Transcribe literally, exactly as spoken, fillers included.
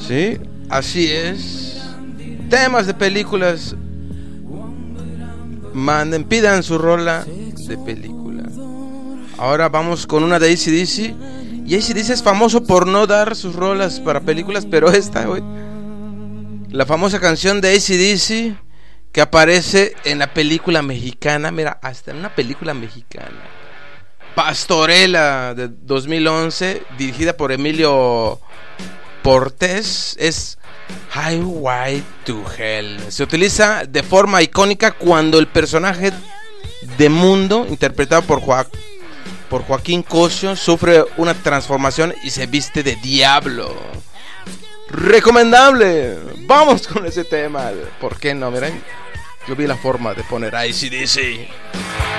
Sí, así es. Temas de películas. Manden, pidan su rola de película. Ahora vamos con una de A C D C. Y A C D C es famoso por no dar sus rolas para películas, pero esta, güey, la famosa canción de A C D C que aparece en la película mexicana. Mira, hasta en una película mexicana, Pastorela, de dos mil once, dirigida por Emilio Portes, es Highway to Hell. Se utiliza de forma icónica cuando el personaje de Mundo, interpretado por, Jo- por Joaquín Cosio, sufre una transformación y se viste de diablo. Recomendable. Vamos con ese tema. ¿Por qué no? Miren, yo vi la forma de poner A C D C.